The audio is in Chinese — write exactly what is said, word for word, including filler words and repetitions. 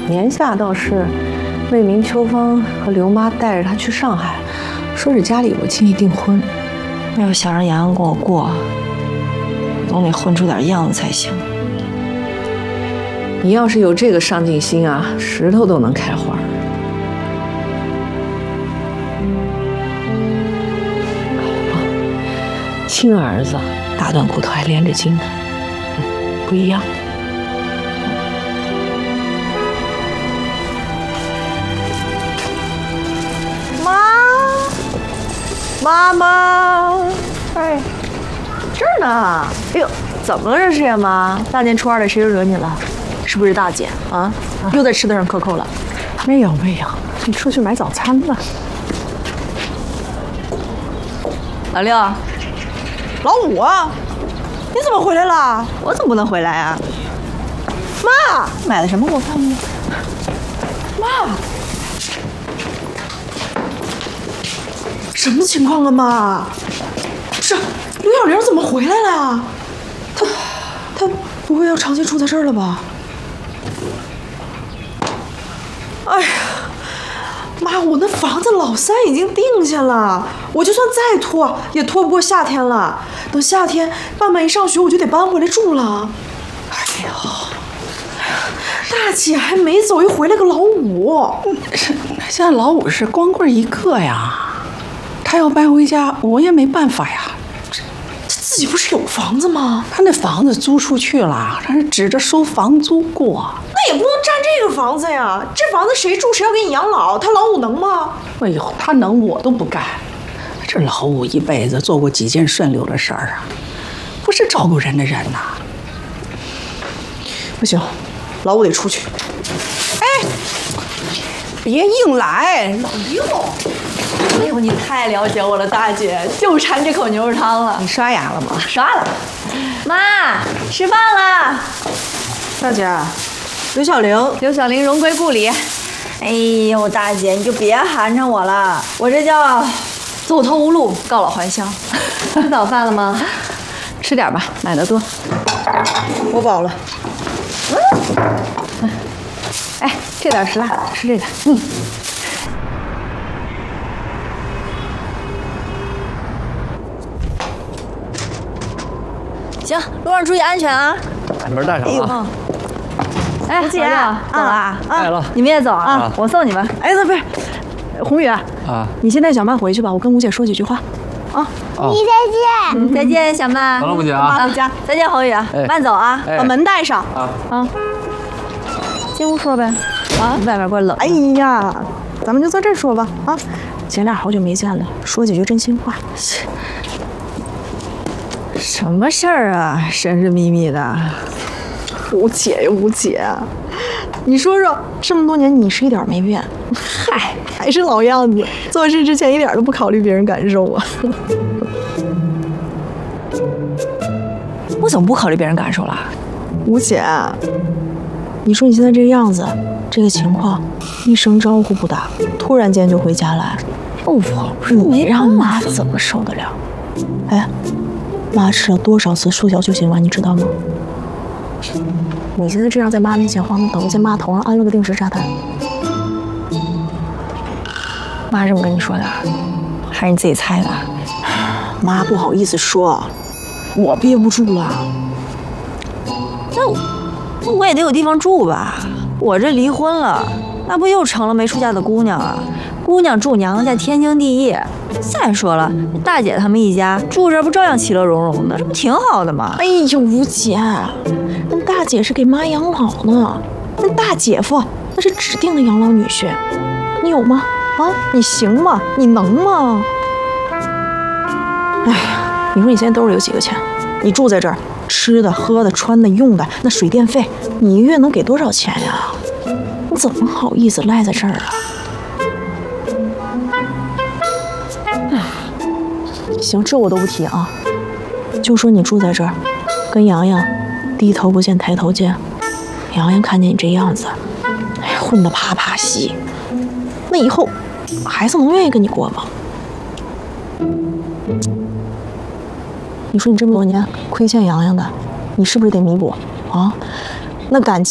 年下倒是魏明、秋芳和刘妈带着他去上海，说是家里有个亲戚订婚。 要想让洋洋跟我过，总得混出点样子才行。 你要是有这个上进心啊，石头都能开花。亲儿子大段骨头还连着筋呢，嗯，不一样。 妈，妈妈，哎，这儿呢。哎呦，怎么了这是呀，妈？大年初二的，谁又惹你了？是不是大姐啊？又在吃的上克扣了？ 没有没有，你出去买早餐了。 老六，老五，你怎么回来了？我怎么不能回来啊？妈，买的什么给我看看？妈，什么情况啊，妈？这刘小玲怎么回来了？她，她不会要长期住在这儿了吧？哎呀，妈，我那房子老三已经定下了，我就算再拖也拖不过夏天了。等夏天半半一上学，我就得搬回来住了。哎呦，大姐还没走，又回来个老五。 现在老五是光棍一个呀，他要搬回家，我也没办法呀。 自己不是有房子吗？ 他那房子租出去了，他是指着收房租过。 那也不能占这个房子呀，这房子谁住谁要给你养老，他老五能吗？ 哎呦，他能我都不干。这老五一辈子做过几件顺溜的事儿啊，不是照顾人的人呐。 不行，老五得出去。 哎，别硬来，老六。 哎呦，你太了解我了，大姐，就馋这口牛肉汤了。 你刷牙了吗？ 刷了。妈，吃饭了。大姐，刘小玲， 刘小玲荣归故里。哎呦，大姐，你就别寒碜我了，我这叫走投无路，告老还乡。 吃早饭了吗？吃点吧，买的多。 我饱了。 嗯。哎，这点食辣，吃这个。嗯。 行，路上注意安全啊！ 把门带上啊！ 哎，姐，走啊！ 来了， 你们也走啊！我送你们。 哎，不是，宏宇啊，你先带小曼回去吧，我跟吴姐说几句话。啊， 你再见。 再见，小曼。 好了，吴姐啊。 回家。 再见，宏宇，慢走啊！ 把门带上。 啊啊！进屋说呗。啊，外面怪冷。 哎呀，咱们就在这儿说吧。啊，姐俩好久没见了，说几句真心话。 什么事儿啊，神神秘秘的。 吴姐呀，吴姐，你说说，这么多年你是一点没变，嗨，还是老样子，做事之前一点都不考虑别人感受啊。 我怎么不考虑别人感受了？ 吴姐，你说你现在这个样子，这个情况，一声招呼不打，突然间就回家来， 我不是没让妈怎么受得了？哎。妈吃了多少次速效救心丸，你知道吗？你现在这样在妈面前晃，等于在妈头上安了个定时炸弹。 妈这么跟你说的，还是你自己猜的？ 妈不好意思说，我憋不住了。 那我我也得有地方住吧？我这离婚了，那不又成了没出嫁的姑娘啊？姑娘住娘家天经地义。再说了，大姐他们一家住这不照样其乐融融的，这不挺好的吗？ 哎呦，吴姐，那大姐是给妈养老呢，那大姐夫那是指定的养老女婿，你有吗？啊，你行吗？你能吗？哎呀，你说你现在兜里有几个钱？你住在这儿，吃的、喝的、穿的、用的，那水电费，你一个月能给多少钱呀？你怎么好意思赖在这儿啊？行，这我都不提啊，就说你住在这儿，跟洋洋低头不见抬头见，洋洋看见你这样子，哎，混得啪啪稀，那以后孩子能愿意跟你过吗？你说你这么多年亏欠洋洋的，你是不是得弥补啊？那感情。